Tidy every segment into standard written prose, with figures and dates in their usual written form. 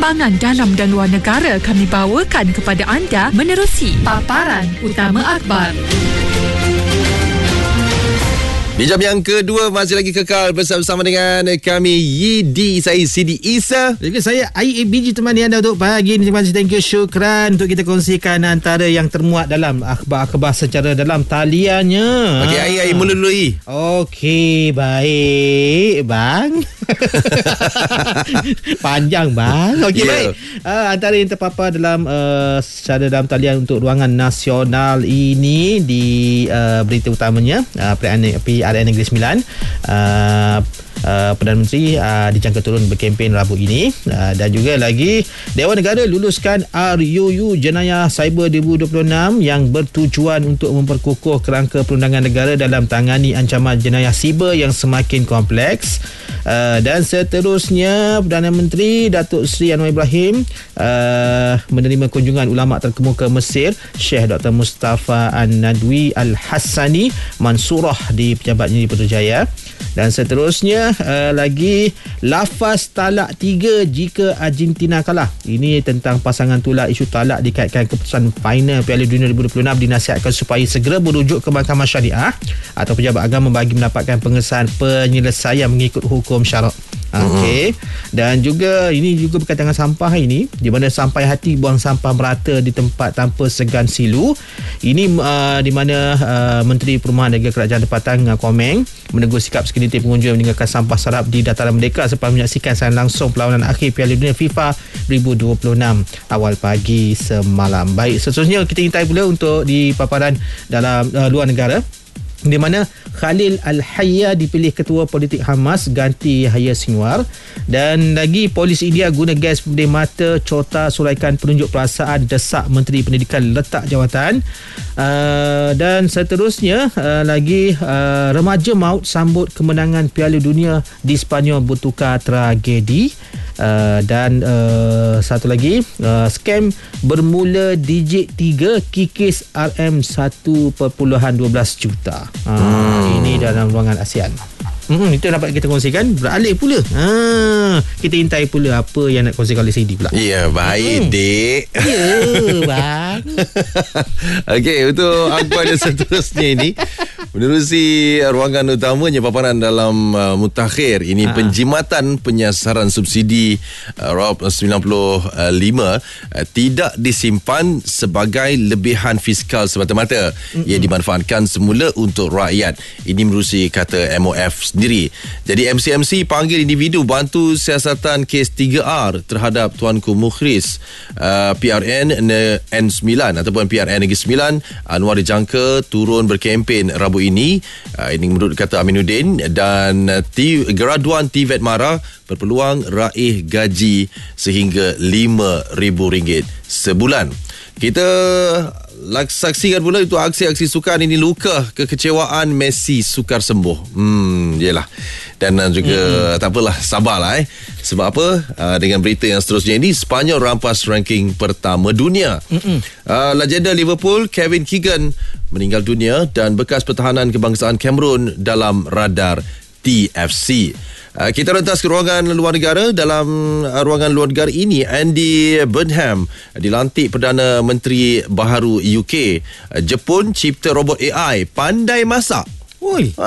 Perkembangan dalam dan luar negara kami bawakan kepada anda menerusi paparan utama akhbar. Di jam yang kedua masih lagi kekal bersama dengan kami Yidi, saya Sidi Isa. Juga saya IABG temani anda untuk pagi ini. Terima kasih, thank you, syukran untuk kita kongsikan antara yang termuat dalam akhbar-akhbar secara dalam taliannya. Okey, Ai mula dulu I. Okey, baik bang. Panjang bang. Okey, baik. Antara yang terpapar dalam secara dalam talian untuk ruangan nasional ini di berita utamanya PRN Negeri Sembilan, Perdana Menteri dijangka turun berkempen Rabu ini, dan juga lagi Dewan Negara luluskan RUU Jenayah Cyber 2026 yang bertujuan untuk memperkukuh kerangka perundangan negara dalam tangani ancaman jenayah siber yang semakin kompleks. Dan seterusnya Perdana Menteri Datuk Seri Anwar Ibrahim menerima kunjungan ulama terkemuka Mesir Syekh Dr. Mustafa An-Nadwi Al-Hassani Mansurah di pejabatnya di Putrajaya. Dan seterusnya lagi lafaz talak 3 jika Argentina kalah. Ini tentang pasangan tolak isu talak dikaitkan keputusan final Piala Dunia 2026 dinasihatkan supaya segera merujuk ke Mahkamah Syariah atau pejabat agama bagi mendapatkan pengesahan penyelesaian mengikut hukum syarak. Okey. Dan juga ini juga berkaitan dengan sampah ini, di mana sampai hati buang sampah merata di tempat tanpa segan silu. Ini di mana Menteri Perumahan Negara Kerajaan Tempatan Komeng menegur sikap segelintir pengunjung yang meninggalkan sampah sarap di Dataran Merdeka selepas menyaksikan secara langsung perlawanan akhir Piala Dunia FIFA 2026 awal pagi semalam. Baik, seterusnya kita intai pula untuk di paparan dalam luar negara, di mana Khalil Al-Hayya dipilih ketua politik Hamas ganti Yahya Sinwar. Dan lagi polis India guna gas pemedih mata Chota suraikan penunjuk perasaan desak Menteri Pendidikan letak jawatan. Dan seterusnya lagi remaja maut sambut kemenangan Piala Dunia di Sepanyol bertukar tragedi. Dan satu lagi skam bermula Digit 3 kikis RM 1.12 juta. Ini dalam ruangan ASEAN. Itu dapat kita kongsikan. Beralih pula, kita intai pula apa yang nak kongsikan oleh Sidi pula. Ya, baik dek. Ya bang. Okey, untuk akhbar yang seterusnya ini menerusi ruangan utamanya paparan dalam mutakhir ini, penjimatan penyasaran subsidi ROP 95 tidak disimpan sebagai lebihan fiskal semata-mata. Ia dimanfaatkan semula untuk rakyat. Ini menerusi kata MOF sendiri. Jadi MCMC panggil individu bantu siasatan kes 3R terhadap Tuanku Mukhris. PRN N9 ataupun PRN Negeri Sembilan Anwar dijangka turun berkempen Rabu ini. Ini menurut kata Aminuddin. Dan graduan TVET Mara berpeluang raih gaji sehingga RM5,000 sebulan. Kita saksikan pula itu aksi-aksi sukar ini, luka kekecewaan Messi sukar sembuh. Yelah. Dan juga tak apalah, sabarlah Sebab apa? Dengan berita yang seterusnya ini, Sepanyol rampas ranking pertama dunia. Legenda Liverpool Kevin Keegan meninggal dunia dan bekas pertahanan kebangsaan Cameroon dalam radar TFC. Kita rentas ke ruangan luar negara. Dalam ruangan luar negara ini, Andy Burnham dilantik Perdana Menteri baharu UK. Jepun cipta robot AI pandai masak. Oi.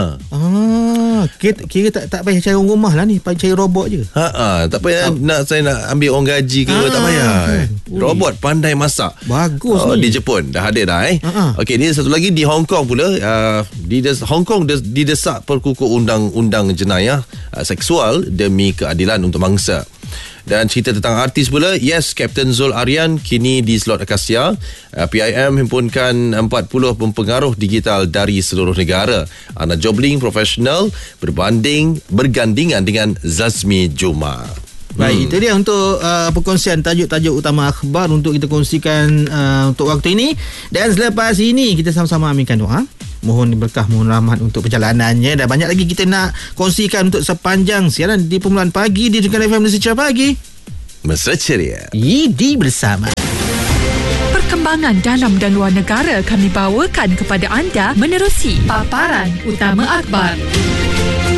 Kira tak payah cari orang rumah lah ni, payah cari robot je. Tak payah saya nak ambil orang gaji ke, tak payah. Robot pandai masak. Bagus ni. Di Jepun dah hadir dah. Okey, ni satu lagi di Hong Kong pula. Hong Kong didesak perkukuh undang-undang jenayah seksual demi keadilan untuk mangsa. Dan cerita tentang artis pula, yes, Kapten Zul Arian kini di slot Akasia. PIM himpunkan 40 pempengaruh digital dari seluruh negara. Ana Jobling profesional bergandingan dengan Zazmi Juma. Baik, itu dia untuk perkongsian tajuk-tajuk utama akhbar untuk kita kongsikan untuk waktu ini. Dan selepas ini kita sama-sama aminkan doa. Mohon berkah, mohon rahmat untuk perjalanannya. Dan banyak lagi kita nak kongsikan untuk sepanjang siaran di Permulaan Pagi di Junkan FM Malaysia Pagi. Mesra ceria. Yidi bersama. Perkembangan dalam dan luar negara kami bawakan kepada anda menerusi paparan utama akhbar.